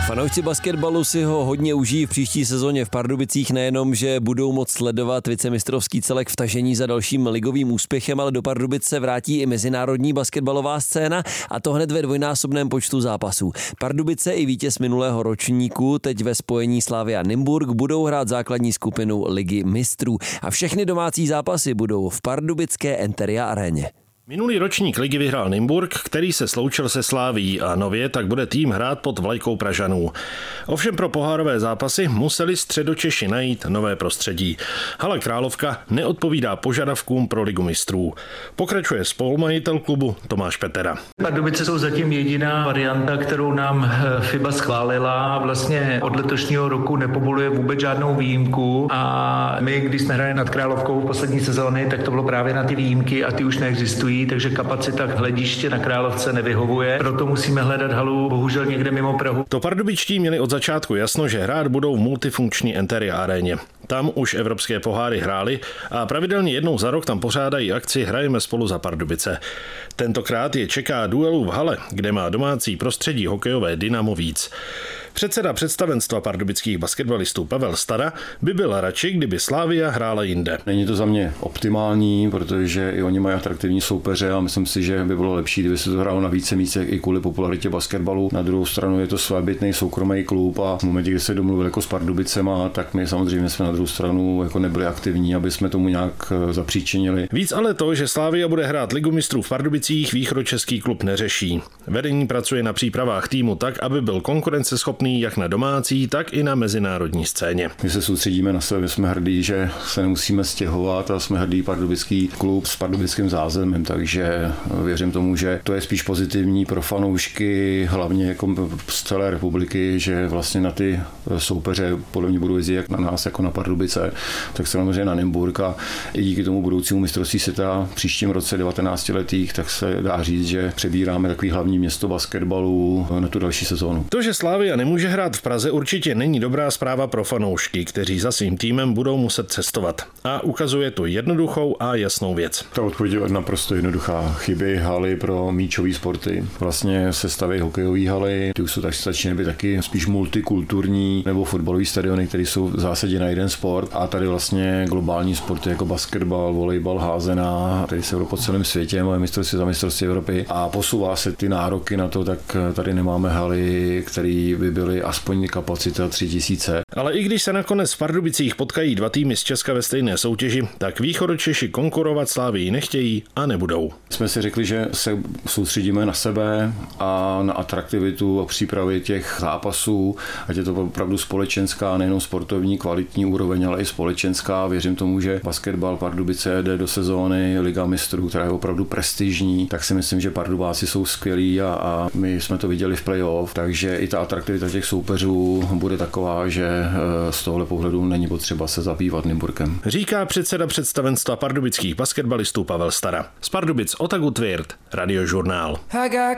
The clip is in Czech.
Fanoušci basketbalu si ho hodně užijí v příští sezóně v Pardubicích, nejenom, že budou moct sledovat vicemistrovský celek v tažení za dalším ligovým úspěchem, ale do Pardubic se vrátí i mezinárodní basketbalová scéna, a to hned ve dvojnásobném počtu zápasů. Pardubice i vítěz minulého ročníku teď ve spojení Slavia Nymburk budou hrát základní skupinu Ligy mistrů a všechny domácí zápasy budou v pardubické Enteria aréně. Minulý ročník ligy vyhrál Nymburk, který se sloučil se Slavií a nově tak bude tým hrát pod vlajkou Pražanů. Ovšem pro pohárové zápasy museli Středočeši najít nové prostředí. Hala Královka neodpovídá požadavkům pro ligu mistrů. Pokračuje spolumajitel klubu Tomáš Petera. Pardubice jsou zatím jediná varianta, kterou nám FIBA schválila. Vlastně od letošního roku nepovoluje vůbec žádnou výjimku a my, když jsme hráli nad Královkou v poslední sezóny, tak to bylo právě na ty výjimky a ty už neexistují. Takže kapacita hlediště na Královce nevyhovuje, proto musíme hledat halu bohužel někde mimo Prahu. To pardubičtí měli od začátku jasno, že hrát budou v multifunkční Enteria aréně. Tam už evropské poháry hráli a pravidelně jednou za rok tam pořádají akci Hrajeme spolu za Pardubice. Tentokrát je čeká duelů v hale, kde má domácí prostředí hokejové Dynamo víc. Předseda představenstva pardubických basketbalistů Pavel Stara by byl radši, kdyby Slavia hrála jinde. Není to za mě optimální, protože i oni mají atraktivní soupeře a myslím si, že by bylo lepší, kdyby se to hrálo na více místech i kvůli popularitě basketbalu. Na druhou stranu je to svébytný soukromý klub a v momentě, kdy se domluvili jako s Pardubicema, tak my samozřejmě jsme na druhou stranu jako nebyli aktivní, aby jsme tomu nějak zapříčinili. Víc ale to, že Slavia bude hrát ligu mistrů v Pardubicích, východočeský klub neřeší. Vedení pracuje na přípravách týmu tak, aby byl konkurenceschopný jak na domácí, tak i na mezinárodní scéně. My se soustředíme na sebe, jsme hrdí, že se nemusíme stěhovat a jsme hrdý pardubický klub s pardubickým zázemím, takže věřím tomu, že to je spíš pozitivní pro fanoušky, hlavně jako z celé republiky, že vlastně na ty soupeře podle mě budou jezdit jak na nás, jako na Pardubice, tak samozřejmě na Nymburk a i díky tomu budoucímu mistrovství světa v příštím roce 19 letých, tak se dá říct, že přebíráme takový hlavní město basketbalu na tu další sezónu. To, že Slavia nemůže hrát v Praze, určitě není dobrá zpráva pro fanoušky, kteří za svým týmem budou muset cestovat. A ukazuje to jednoduchou a jasnou věc. Ta odpověď je naprosto jednoduchá. Chybí haly pro míčové sporty. Vlastně se staví hokejové haly, ty už jsou začínají být taky spíš multikulturní, nebo fotbalové stadiony, které jsou v zásadě na jeden sport. A tady vlastně globální sporty jako basketbal, volejbal, házená, tady se po celém světě, máme mistrovství za mistrovství Evropy a posouvá se ty nároky na to, tak tady nemáme haly, které by byly aspoň kapacita 3000. Ale i když se nakonec v Pardubicích potkají dva týmy z Česka ve stejné soutěži, tak východočeši konkurovat Slavii nechtějí a nebudou. Jsme si řekli, že se soustředíme na sebe a na atraktivitu a přípravy těch zápasů, ať je to opravdu společenská, nejenom sportovní, kvalitní úroveň, ale i společenská. Věřím tomu, že basketbal Pardubice jde do sezóny Liga mistrů, která je opravdu prestižní, tak si myslím, že Pardubáci jsou skvělí a my jsme to viděli v playoff, takže i ta atraktivita těch soupeřů bude taková, že z tohohle pohledu není potřeba se zabývat Nymburkem. Říká předseda představenstva pardubických basketbalistů Pavel Stara. Z Pardubic Otaku Tvirt, Radiožurnál.